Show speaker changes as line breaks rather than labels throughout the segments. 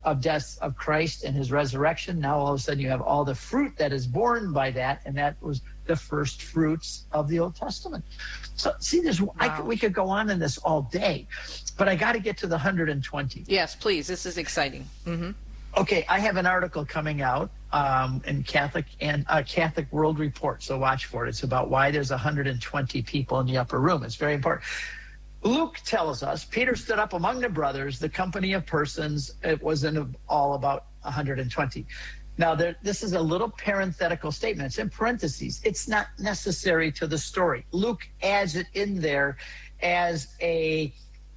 of death of Christ and his resurrection. Now all of a sudden you have all the fruit that is born by that, and that was the first fruits of the Old Testament. So see, we could go on in this all day, but I got to get to the 120.
Yes, please. This is exciting.
Okay, I have an article coming out in Catholic World Report, so watch for it. It's about why there's 120 people in the upper room. It's very important. Luke tells us, Peter stood up among the brothers, the company of persons. It wasn't all about 120. Now, this is a little parenthetical statement. It's in parentheses. It's not necessary to the story. Luke adds it in there as a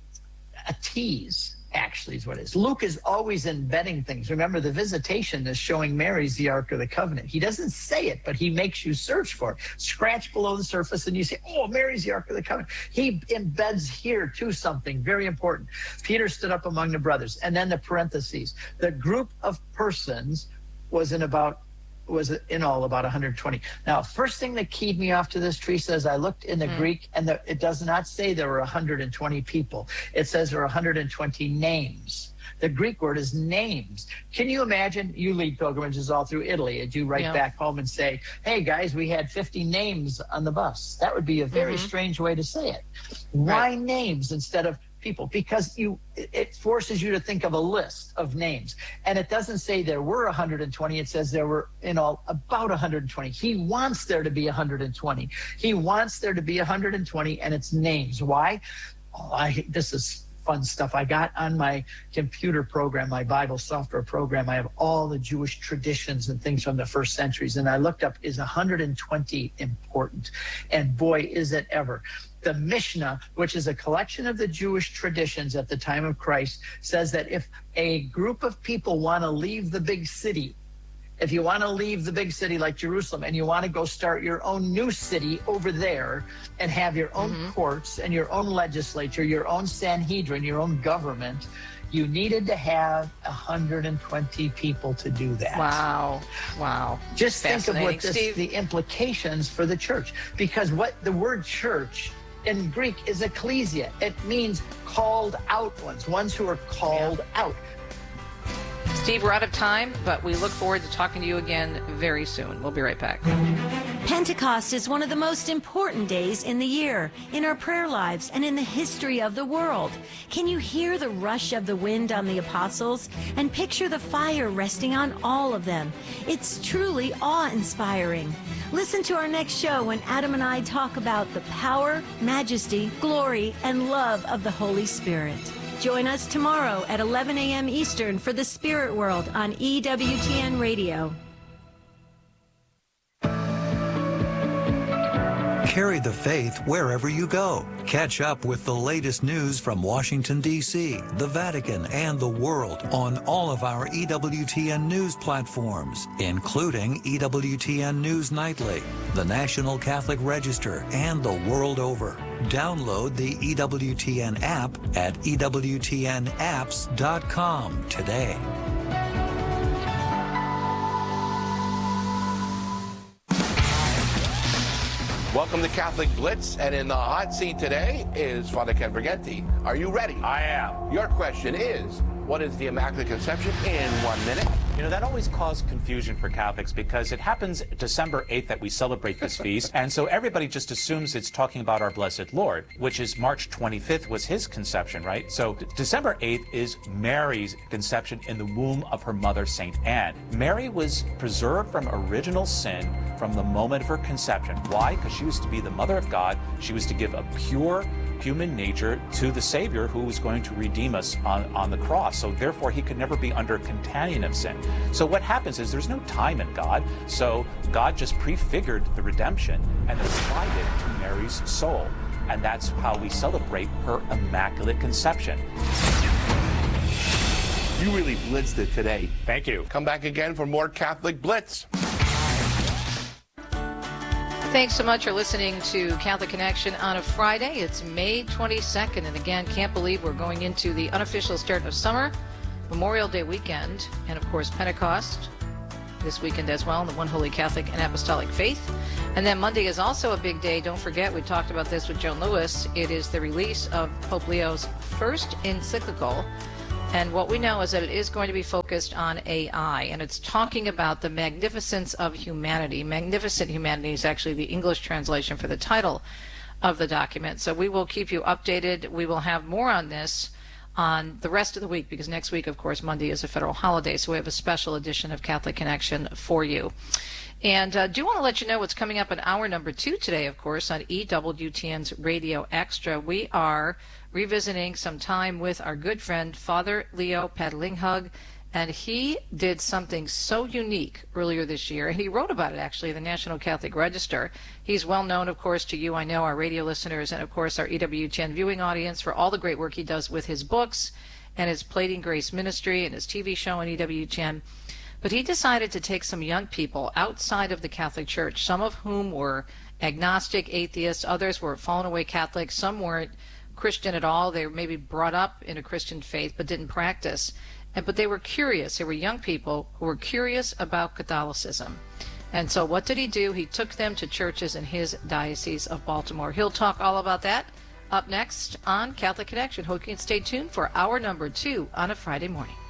tease, actually, is what it is. Luke is always embedding things. Remember, the visitation is showing Mary's the Ark of the Covenant. He doesn't say it, but he makes you search for it. Scratch below the surface, and you say, oh, Mary's the Ark of the Covenant. He embeds here, too, something very important. Peter stood up among the brothers. And then the parentheses. The group of persons was in all about 120. Now, first thing that keyed me off to this, Teresa, is I looked in the Greek, and it does not say there were 120 people. It says there were 120 names. The Greek word is names. Can you imagine? You lead pilgrimages all through Italy, and you write back home and say, hey, guys, we had 50 names on the bus. That would be a very strange way to say it. Why names instead of people? Because it forces you to think of a list of names, and it doesn't say there were 120. It says there were in all about 120. He wants there to be 120. He wants there to be 120, and it's names. Why? This is fun stuff. I got on my computer program, my Bible software program, I have all the Jewish traditions and things from the first centuries, and I looked up, is 120 important? And boy, is it ever. The Mishnah, which is a collection of the Jewish traditions at the time of Christ, says that if a group of people want to leave the big city, if you want to leave the big city like Jerusalem and you want to go start your own new city over there and have your own courts and your own legislature, your own Sanhedrin, your own government, you needed to have 120 people to do that.
Wow.
Just think of what the implications for the church. Because what the word church in Greek is ecclesia. It means called out ones who are called out.
Steve, we're out of time, but we look forward to talking to you again very soon. We'll be right back.
Pentecost is one of the most important days in the year, in our prayer lives, and in the history of the world. Can you hear the rush of the wind on the apostles and picture the fire resting on all of them? It's truly awe-inspiring. Listen to our next show when Adam and I talk about the power, majesty, glory, and love of the Holy Spirit. Join us tomorrow at 11 a.m. Eastern for the Spirit World on EWTN Radio.
Carry the faith wherever you go. Catch up with the latest news from Washington, D.C., the Vatican, and the world on all of our EWTN news platforms, including EWTN News Nightly, the National Catholic Register, and the world over. Download the EWTN app at EWTNapps.com today.
Welcome to Catholic Blitz, and in the hot seat today is Father Ken Briganti. Are you ready?
I am.
Your question is, what is the Immaculate Conception in 1 minute?
You know, that always caused confusion for Catholics because it happens December 8th that we celebrate this feast, and so everybody just assumes it's talking about our Blessed Lord, which is March 25th was his conception, right? So December 8th is Mary's conception in the womb of her mother, St. Anne. Mary was preserved from original sin from the moment of her conception. Why? Because she was to be the mother of God. She was to give a pure human nature to the Savior who was going to redeem us on the cross. So therefore, he could never be under contagion of sin. So what happens is there's no time in God. So God just prefigured the redemption and applied it to Mary's soul. And that's how we celebrate her Immaculate Conception.
You really blitzed it today.
Thank you.
Come back again for more Catholic Blitz.
Thanks so much for listening to Catholic Connection on a Friday. It's May 22nd, and again, can't believe we're going into the unofficial start of summer, Memorial Day weekend, and of course Pentecost this weekend as well, in the One Holy Catholic and Apostolic Faith. And then Monday is also a big day. Don't forget, we talked about this with Joan Lewis. It is the release of Pope Leo's first encyclical, And what we know is that it is going to be focused on AI, and it's talking about the magnificence of humanity. Magnificent Humanity is actually the English translation for the title of the document. So we will keep you updated. We will have more on this on the rest of the week, because next week, of course, Monday is a federal holiday, so we have a special edition of Catholic Connection for you. And do want to let you know what's coming up in hour number 2 today, of course, on EWTN's Radio Extra. We are revisiting some time with our good friend, Father Leo Padlinghug, and he did something so unique earlier this year. He wrote about it, actually, in the National Catholic Register. He's well known, of course, to you, I know, our radio listeners, and, of course, our EWTN viewing audience for all the great work he does with his books and his Plating Grace ministry and his TV show on EWTN. But he decided to take some young people outside of the Catholic Church, some of whom were agnostic, atheists, others were fallen away Catholics, some weren't Christian at all. They were maybe brought up in a Christian faith but didn't practice. But they were curious. They were young people who were curious about Catholicism. And so what did he do? He took them to churches in his Diocese of Baltimore. He'll talk all about that up next on Catholic Connection. Hope you can stay tuned for hour number 2 on a Friday morning.